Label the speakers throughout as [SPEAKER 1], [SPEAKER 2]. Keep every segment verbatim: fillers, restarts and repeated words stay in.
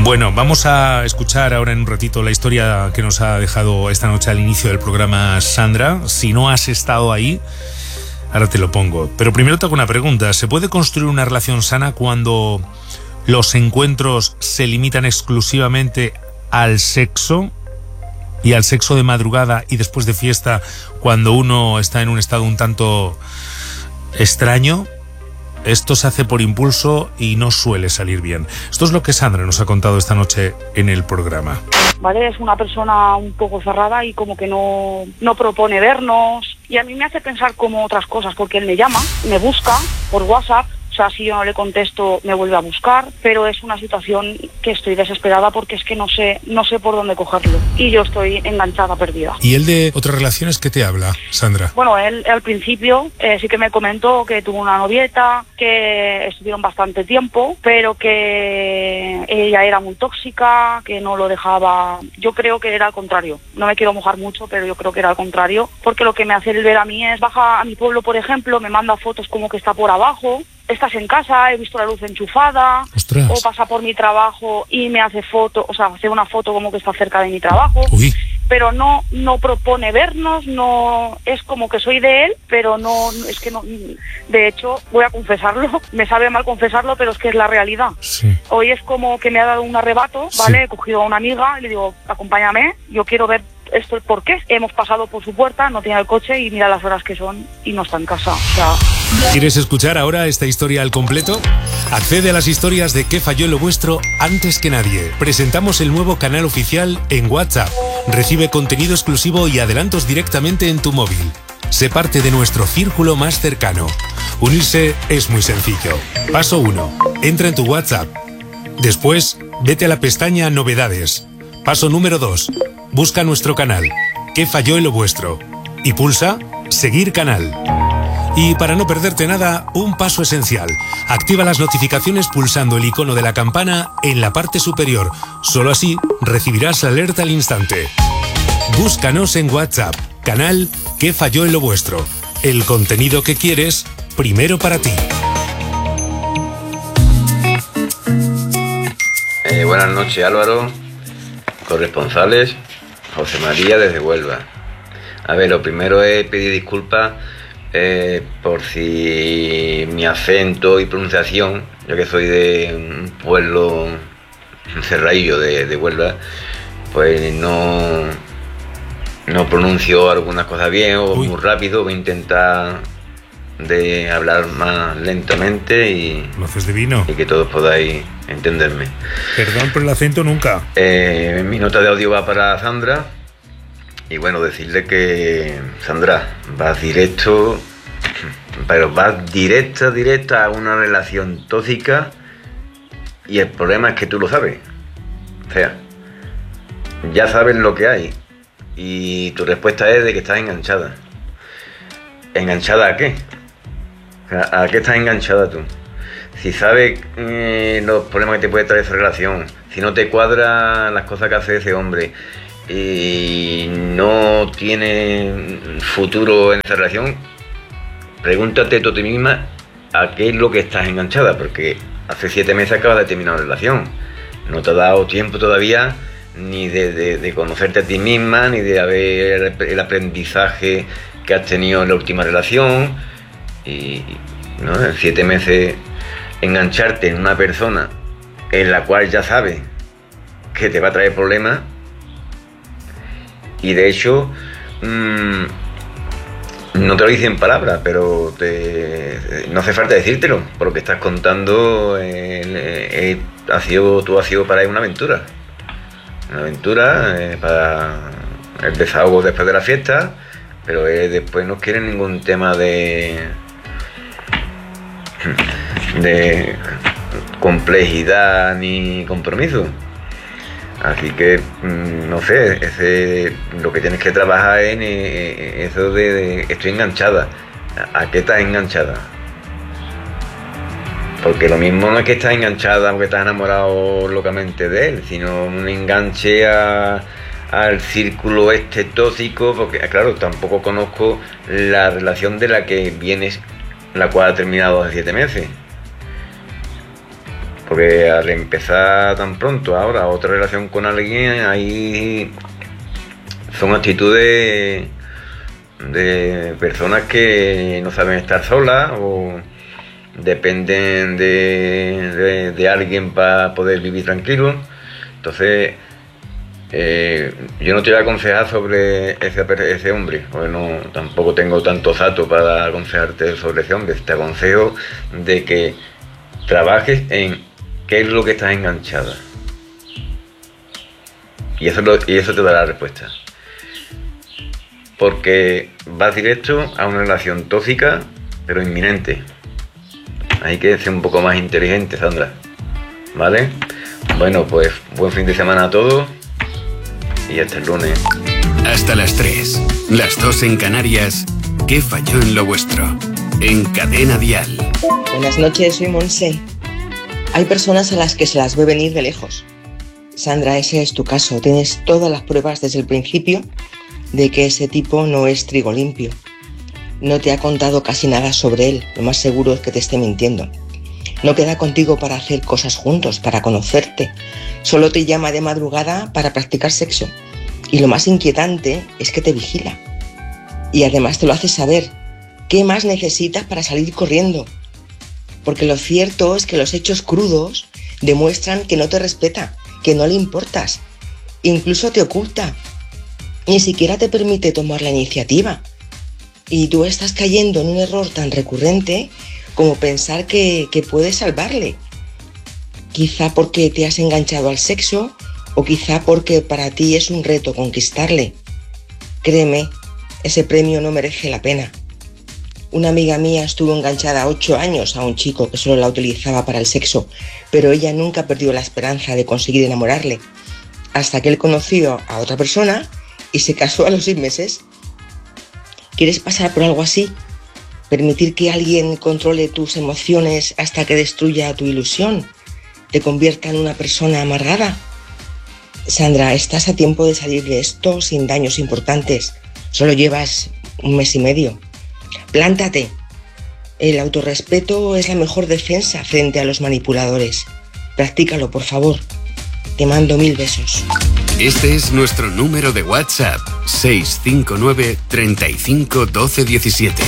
[SPEAKER 1] Bueno, vamos a escuchar ahora en un ratito la historia que nos ha dejado esta noche al inicio del programa Sandra. Si no has estado ahí, ahora te lo pongo. Pero primero te hago una pregunta. ¿Se puede construir una relación sana cuando los encuentros se limitan exclusivamente al sexo? Y al sexo de madrugada y después de fiesta, cuando uno está en un estado un tanto extraño. Esto se hace por impulso y no suele salir bien. Esto es lo que Sandra nos ha contado esta noche en el programa.
[SPEAKER 2] Vale, es una persona un poco cerrada y como que no, no propone vernos. Y a mí me hace pensar como otras cosas, porque él me llama, me busca por WhatsApp. O sea, si yo no le contesto, me vuelve a buscar, pero es una situación que estoy desesperada porque es que no sé no sé por dónde cogerlo. Y yo estoy enganchada, perdida.
[SPEAKER 1] ¿Y él de otras relaciones qué te habla, Sandra?
[SPEAKER 2] Bueno, él al principio eh, sí que me comentó que tuvo una novieta, que estuvieron bastante tiempo, pero que ella era muy tóxica, que no lo dejaba. Yo creo que era al contrario. No me quiero mojar mucho, pero yo creo que era al contrario, porque lo que me hace él ver a mí es, baja a mi pueblo, por ejemplo, me manda fotos como que está por abajo. Estás en casa, he visto la luz enchufada.
[SPEAKER 1] ¡Ostras!
[SPEAKER 2] O pasa por mi trabajo y me hace foto, o sea, hace una foto como que está cerca de mi trabajo.
[SPEAKER 1] Uy.
[SPEAKER 2] Pero no no propone vernos, no es como que soy de él, pero no, es que no, de hecho, voy a confesarlo, me sabe mal confesarlo, pero es que es la realidad.
[SPEAKER 1] Sí.
[SPEAKER 2] Hoy es como que me ha dado un arrebato, ¿vale? Sí. He cogido a una amiga y le digo, acompáñame, yo quiero ver esto, ¿por qué? Hemos pasado por su puerta, no tiene el coche y mira las horas que son y no está en casa, o sea...
[SPEAKER 1] ¿Quieres escuchar ahora esta historia al completo? Accede a las historias de ¿Qué falló en lo vuestro? Antes que nadie. Presentamos el nuevo canal oficial en WhatsApp. Recibe contenido exclusivo y adelantos directamente en tu móvil. Sé parte de nuestro círculo más cercano. Unirse es muy sencillo. Paso uno. Entra en tu WhatsApp. Después, vete a la pestaña Novedades. Paso número dos. Busca nuestro canal. ¿Qué falló en lo vuestro? Y pulsa Seguir canal. Y para no perderte nada, un paso esencial. Activa las notificaciones pulsando el icono de la campana en la parte superior. Solo así recibirás la alerta al instante. Búscanos en WhatsApp. Canal ¿Qué falló en lo vuestro? El contenido que quieres, primero para ti.
[SPEAKER 3] Eh, buenas noches, Álvaro. Corresponsales, José María desde Huelva. A ver, lo primero es pedir disculpas eh, por si mi acento y pronunciación, yo que soy de un pueblo, un cerradillo de, de Huelva, pues no, no pronuncio algunas cosas bien o Uy. muy rápido. Voy a intentar de hablar más lentamente y,
[SPEAKER 1] lo haces divino.
[SPEAKER 3] Y que todos podáis entenderme.
[SPEAKER 1] Perdón por el acento nunca.
[SPEAKER 3] Eh, mi nota de audio va para Sandra. Y bueno, decirle que, Sandra, vas directo, pero vas directa, directa a una relación tóxica y el problema es que tú lo sabes. O sea, ya sabes lo que hay y tu respuesta es de que estás enganchada. ¿Enganchada a qué? ¿A qué estás enganchada tú? Si sabes eh, los problemas que te puede traer esa relación, si no te cuadran las cosas que hace ese hombre y no tiene futuro en esa relación, pregúntate tú a ti misma a qué es lo que estás enganchada, porque hace siete meses acabas de terminar una relación. No te ha dado tiempo todavía ni de, de, de conocerte a ti misma, ni de haber el aprendizaje que has tenido en la última relación. Y ¿no? En siete meses engancharte en una persona en la cual ya sabes que te va a traer problemas. Y de hecho, mmm, no te lo dice en palabras, pero te, no hace falta decírtelo, por lo que estás contando. Eh, eh, ha sido, tú has sido para él una aventura. Una aventura eh, para el desahogo después de la fiesta, pero él después no quiere ningún tema de, de complejidad ni compromiso. Así que, no sé, ese, lo que tienes que trabajar es en eso de, de estoy enganchada. ¿A qué estás enganchada? Porque lo mismo no es que estás enganchada porque estás enamorado locamente de él, sino un enganche a, al círculo este tóxico, porque claro, tampoco conozco la relación de la que vienes, la cual ha terminado hace siete meses. Porque al empezar tan pronto ahora otra relación con alguien, ahí son actitudes de personas que no saben estar solas o dependen de, de, de alguien para poder vivir tranquilo. Entonces eh, yo no te voy a aconsejar sobre ese, ese hombre, porque no, tampoco tengo tanto datos para aconsejarte sobre ese hombre. Te aconsejo de que trabajes en qué es lo que estás enganchada, y eso, lo, y eso te dará la respuesta. Porque vas directo a una relación tóxica, pero inminente. Hay que ser un poco más inteligente, Sandra. ¿Vale? Bueno, pues buen fin de semana a todos y hasta el lunes.
[SPEAKER 4] Hasta las tres, las dos en Canarias. ¿Qué falló en lo vuestro? En Cadena Dial.
[SPEAKER 5] Buenas noches, soy Monse. Hay personas a las que se las ve venir de lejos. Sandra, ese es tu caso. Tienes todas las pruebas desde el principio de que ese tipo no es trigo limpio. No te ha contado casi nada sobre él. Lo más seguro es que te esté mintiendo. No queda contigo para hacer cosas juntos, para conocerte. Solo te llama de madrugada para practicar sexo. Y lo más inquietante es que te vigila. Y además te lo hace saber. ¿Qué más necesitas para salir corriendo? Porque lo cierto es que los hechos crudos demuestran que no te respeta, que no le importas. Incluso te oculta. Ni siquiera te permite tomar la iniciativa. Y tú estás cayendo en un error tan recurrente como pensar que, que puedes salvarle. Quizá porque te has enganchado al sexo o quizá porque para ti es un reto conquistarle. Créeme, ese premio no merece la pena. Una amiga mía estuvo enganchada ocho años a un chico que solo la utilizaba para el sexo, pero ella nunca perdió la esperanza de conseguir enamorarle, hasta que él conoció a otra persona y se casó a los seis meses. ¿Quieres pasar por algo así? ¿Permitir que alguien controle tus emociones hasta que destruya tu ilusión? ¿Te convierta en una persona amargada? Sandra, estás a tiempo de salir de esto sin daños importantes. Solo llevas un mes y medio. Plántate. El autorrespeto es la mejor defensa frente a los manipuladores. Practícalo, por favor. Te mando mil besos.
[SPEAKER 4] Este es nuestro número de WhatsApp, seis cinco nueve, treinta y cinco, doce diecisiete.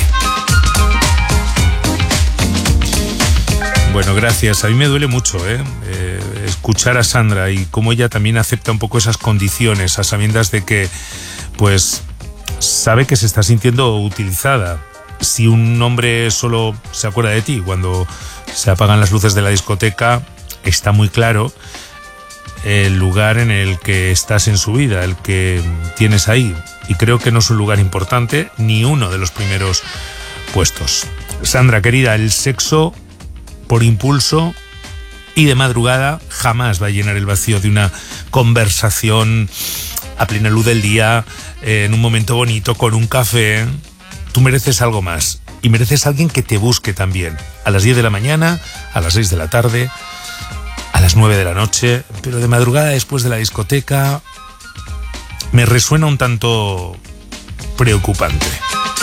[SPEAKER 1] Bueno, gracias. A mí me duele mucho ¿eh? Eh, escuchar a Sandra y cómo ella también acepta un poco esas condiciones, a sabiendas de que, pues, sabe que se está sintiendo utilizada. Si un hombre solo se acuerda de ti cuando se apagan las luces de la discoteca, está muy claro el lugar en el que estás en su vida, el que tienes ahí. Y creo que no es un lugar importante, ni uno de los primeros puestos. Sandra, querida, el sexo por impulso y de madrugada jamás va a llenar el vacío de una conversación a plena luz del día, en un momento bonito, con un café. Tú mereces algo más. Y mereces a alguien que te busque también. A las diez de la mañana, a las seis de la tarde, a las nueve de la noche, pero de madrugada después de la discoteca me resuena un tanto preocupante.